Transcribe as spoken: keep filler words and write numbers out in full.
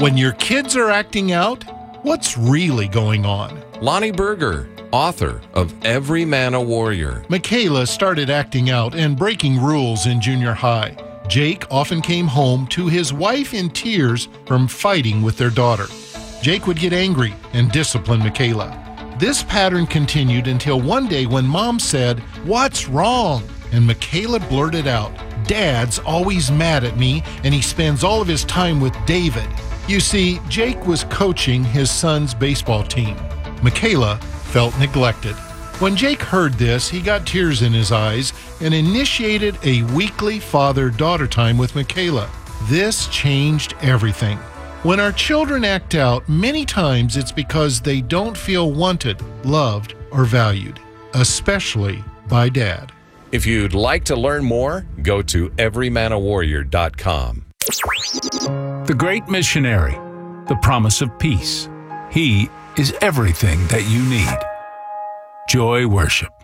When your kids are acting out, what's really going on? Lonnie Berger, author of Every Man a Warrior. Michaela started acting out and breaking rules in junior high. Jake often came home to his wife in tears from fighting with their daughter. Jake would get angry and discipline Michaela. This pattern continued until one day when Mom said, "What's wrong?" And Michaela blurted out, "Dad's always mad at me, and he spends all of his time with David." You see, Jake was coaching his son's baseball team. Michaela felt neglected. When Jake heard this, he got tears in his eyes and initiated a weekly father-daughter time with Michaela. This changed everything. When our children act out, many times it's because they don't feel wanted, loved, or valued, especially by Dad. If you'd like to learn more, go to every man a warrior dot com. The Great Missionary, the promise of peace. He is everything that you need. Joy Worship.